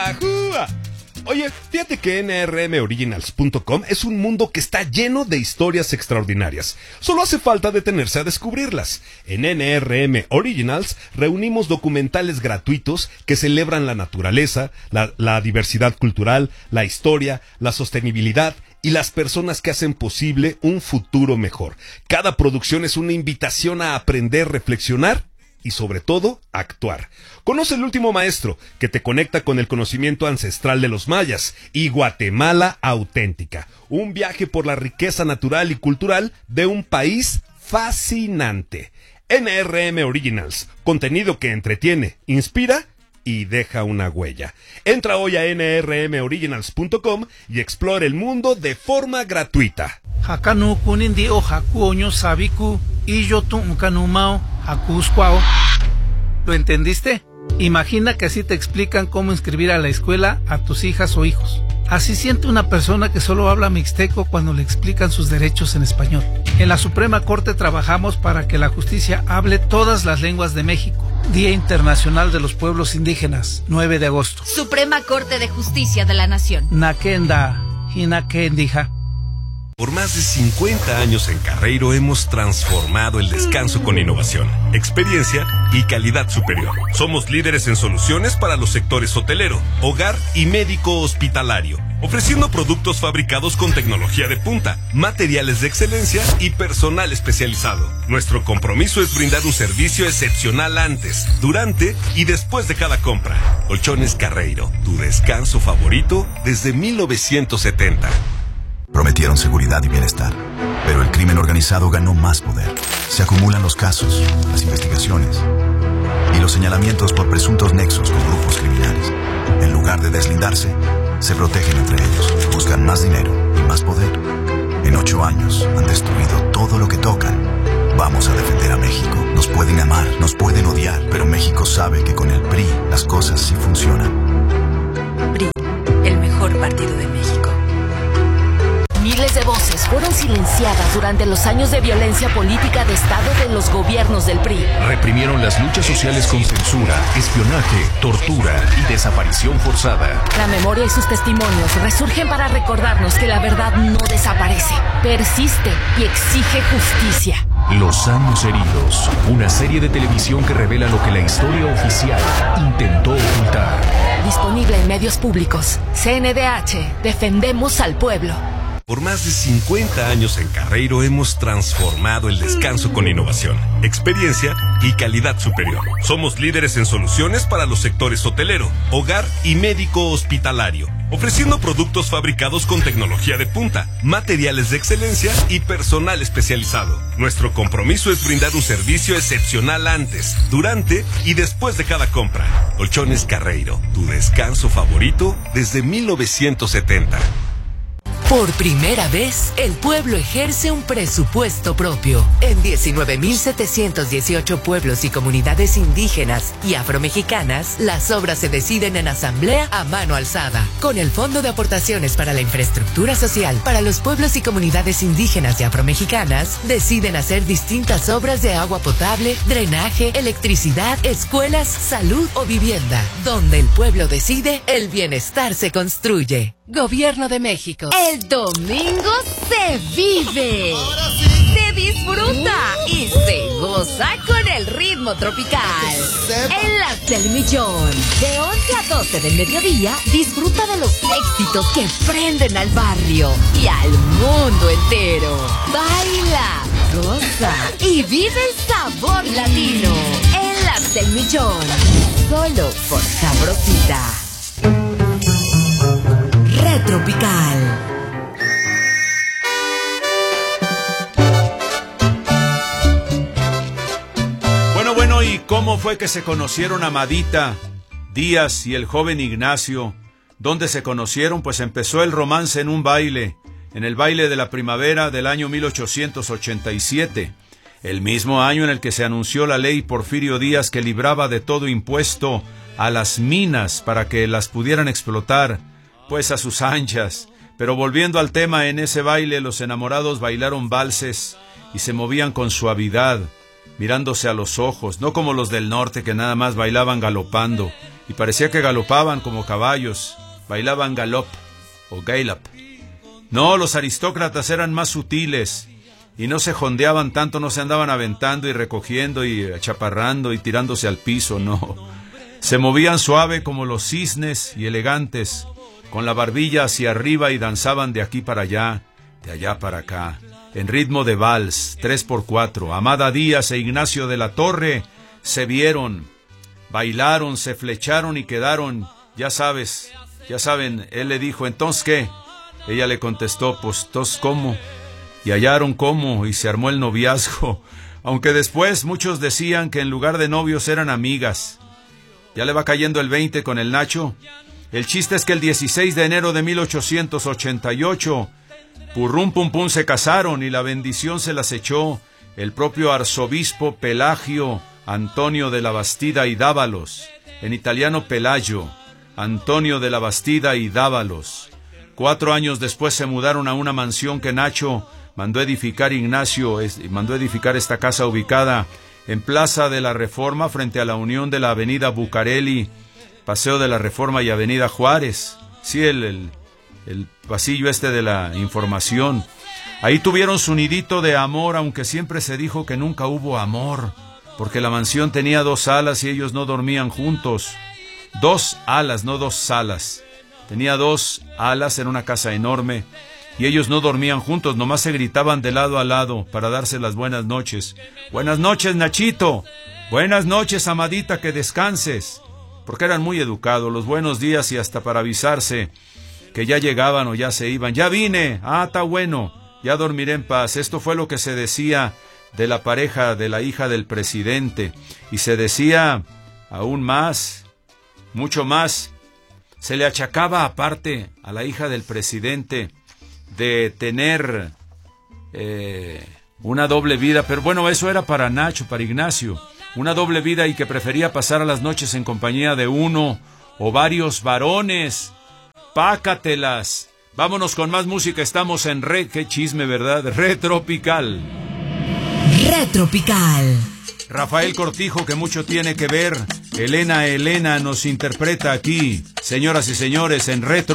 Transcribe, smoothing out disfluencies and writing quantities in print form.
¡Ajúa! Oye, fíjate que nrmoriginals.com es un mundo que está lleno de historias extraordinarias. Solo hace falta detenerse a descubrirlas. En NRM Originals reunimos documentales gratuitos que celebran la naturaleza, la diversidad cultural, la historia, la sostenibilidad y las personas que hacen posible un futuro mejor. Cada producción es una invitación a aprender, reflexionar y sobre todo, actuar. Conoce El Último Maestro, que te conecta con el conocimiento ancestral de los mayas, y Guatemala Auténtica, un viaje por la riqueza natural y cultural de un país fascinante. NRM Originals, contenido que entretiene, inspira y deja una huella. Entra hoy a nrmoriginals.com y explora el mundo de forma gratuita. Hakanu kunindi o hakuoño sabiku y yo tu kanumao hakusquao. ¿Lo entendiste? Imagina que así te explican cómo inscribir a la escuela a tus hijas o hijos. Así siente una persona que solo habla mixteco cuando le explican sus derechos en español. En la Suprema Corte trabajamos para que la justicia hable todas las lenguas de México. Día Internacional de los Pueblos Indígenas, 9 de agosto. Suprema Corte de Justicia de la Nación. Nakenda, hinakendija. Por más de 50 años en Carreiro hemos transformado el descanso con innovación, experiencia y calidad superior. Somos líderes en soluciones para los sectores hotelero, hogar y médico hospitalario, ofreciendo productos fabricados con tecnología de punta, materiales de excelencia y personal especializado. Nuestro compromiso es brindar un servicio excepcional antes, durante y después de cada compra. Colchones Carreiro, tu descanso favorito desde 1970. Prometieron seguridad y bienestar, pero el crimen organizado ganó más poder. Se acumulan los casos, las investigaciones y los señalamientos por presuntos nexos con grupos criminales. En lugar de deslindarse, se protegen entre ellos, buscan más dinero y más poder. En 8 años han destruido todo lo que tocan. Vamos a defender a México. Nos pueden amar, nos pueden odiar, pero México sabe que con el PRI las cosas sí funcionan. PRI, el mejor partido de México. Miles de voces fueron silenciadas durante los años de violencia política de Estado de los gobiernos del PRI. Reprimieron las luchas sociales con censura, espionaje, tortura y desaparición forzada. La memoria y sus testimonios resurgen para recordarnos que la verdad no desaparece, persiste y exige justicia. Los años heridos, una serie de televisión que revela lo que la historia oficial intentó ocultar. Disponible en medios públicos. CNDH, defendemos al pueblo. Por más de 50 años en Carreiro hemos transformado el descanso con innovación, experiencia y calidad superior. Somos líderes en soluciones para los sectores hotelero, hogar y médico hospitalario, ofreciendo productos fabricados con tecnología de punta, materiales de excelencia y personal especializado. Nuestro compromiso es brindar un servicio excepcional antes, durante y después de cada compra. Colchones Carreiro, tu descanso favorito desde 1970. Por primera vez, el pueblo ejerce un presupuesto propio. En 19.718 pueblos y comunidades indígenas y afromexicanas, las obras se deciden en asamblea a mano alzada. Con el Fondo de Aportaciones para la Infraestructura Social para los pueblos y comunidades indígenas y afromexicanas, deciden hacer distintas obras de agua potable, drenaje, electricidad, escuelas, salud o vivienda. Donde el pueblo decide, el bienestar se construye. Gobierno de México. El domingo se vive, se disfruta y se goza con el ritmo tropical. En Las del Millón, de 11 a 12 del mediodía, disfruta de los éxitos que prenden al barrio y al mundo entero. Baila, goza y vive el sabor latino. En Las del Millón, solo por Sabrosita. Tropical. Bueno, ¿y cómo fue que se conocieron Amadita Díaz y el joven Ignacio? ¿Dónde se conocieron? Pues empezó el romance en un baile, en el baile de la primavera del año 1887, el mismo año en el que se anunció la ley Porfirio Díaz que libraba de todo impuesto a las minas para que las pudieran explotar pues a sus anchas. Pero volviendo al tema, en ese baile los enamorados bailaron valses y se movían con suavidad. mirándose a los ojos, no como los del norte que nada más bailaban galopando, y parecía que galopaban como caballos, bailaban galop o gallop. No, los aristócratas eran más sutiles, y no se jondeaban tanto, no se andaban aventando y recogiendo y achaparrando y tirándose al piso, no. Se movían suave como los cisnes y elegantes, con la barbilla hacia arriba y danzaban de aquí para allá, de allá para acá, en ritmo de vals, 3x4. Amada Díaz e Ignacio de la Torre se vieron, bailaron, se flecharon y quedaron, ya saben, él le dijo, ¿entonces qué? Ella le contestó, pues, ¿entonces cómo? Y hallaron cómo, y se armó el noviazgo, aunque después muchos decían que en lugar de novios eran amigas. Ya le va cayendo el 20 con el Nacho. El chiste es que el 16 de enero de 1888, purrum pum pum se casaron y la bendición se las echó el propio arzobispo Pelagio Antonio de la Bastida y Dávalos, en italiano Pelagio, Antonio de la Bastida y Dávalos. 4 años después se mudaron a una mansión que Nacho mandó edificar mandó edificar esta casa ubicada en Plaza de la Reforma, frente a la unión de la avenida Bucareli, Paseo de la Reforma y Avenida Juárez. Sí, el pasillo de la información. Ahí tuvieron su nidito de amor, aunque siempre se dijo que nunca hubo amor, porque la mansión tenía 2 salas y ellos no dormían juntos. 2 alas, no 2 salas. Tenía 2 alas en una casa enorme y ellos no dormían juntos, nomás se gritaban de lado a lado para darse las buenas noches. Buenas noches, Nachito. Buenas noches, Amadita, que descanses. Porque eran muy educados, los buenos días y hasta para avisarse que ya llegaban o ya se iban. Ya vine, está bueno, ya dormiré en paz. Esto fue lo que se decía de la pareja de la hija del presidente. Y se decía aún más, mucho más. Se le achacaba aparte a la hija del presidente de tener una doble vida, pero bueno, eso era para Nacho, para Ignacio, una doble vida y que prefería pasar a las noches en compañía de uno o varios varones. Pácatelas. Vámonos con más música, estamos en qué chisme, ¿verdad? Retropical. Retropical. Rafael Cortijo, que mucho tiene que ver. Elena nos interpreta aquí, señoras y señores, en Retro.